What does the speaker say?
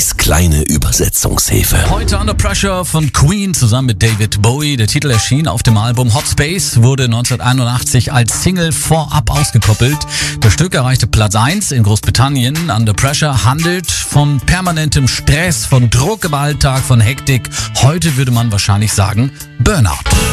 Kati kleine Übersetzungshilfe. Heute Under Pressure von Queen zusammen mit David Bowie. Der Titel erschien auf dem Album Hot Space, wurde 1981 als Single vorab ausgekoppelt. Das Stück erreichte Platz 1 in Großbritannien. Under Pressure handelt von permanentem Stress, von Druck im Alltag, von Hektik. Heute würde man wahrscheinlich sagen Burnout.